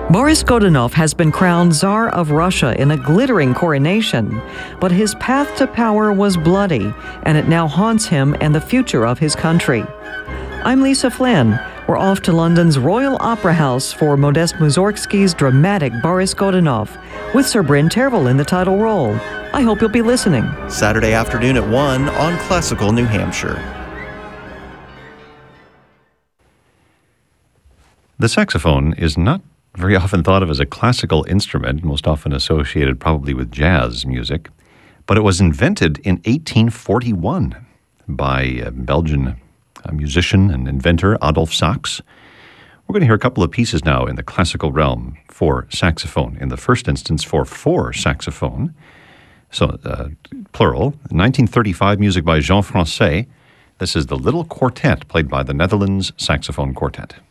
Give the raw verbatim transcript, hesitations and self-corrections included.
Boris Godunov has been crowned Tsar of Russia in a glittering coronation, but his path to power was bloody, and it now haunts him and the future of his country. I'm Lisa Flynn. We're off to London's Royal Opera House for Modest Mussorgsky's dramatic Boris Godunov, with Sir Bryn Tervel in the title role. I hope you'll be listening. Saturday afternoon at one on Classical New Hampshire. The saxophone is not very often thought of as a classical instrument, most often associated probably with jazz music, but it was invented in eighteen forty-one by a Belgian a musician and inventor Adolphe Sax. We're going to hear a couple of pieces now in the classical realm for saxophone. In the first instance, for four saxophone, so uh, plural. nineteen thirty-five music by Jean Francais. This is the Little Quartet, played by the Netherlands Saxophone Quartet.